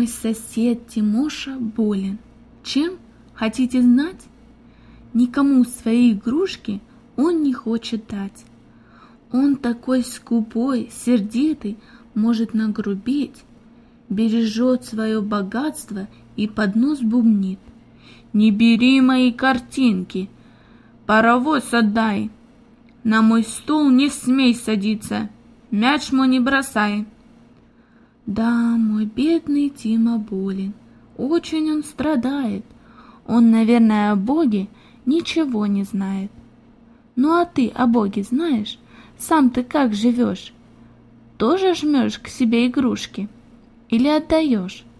Мой сосед Тимоша болен. Чем? Хотите знать? Никому свои игрушки он не хочет дать. Он такой скупой, сердитый, может нагрубить, бережет свое богатство и под нос бубнит: «Не бери мои картинки, паровоз отдай, на мой стул не смей садиться, мяч мой не бросай». Да, мой бедный Тима болен, очень он страдает, он, наверное, о Боге ничего не знает. Ну а ты о Боге знаешь? Сам ты как живешь? Тоже жмешь к себе игрушки или отдаешь?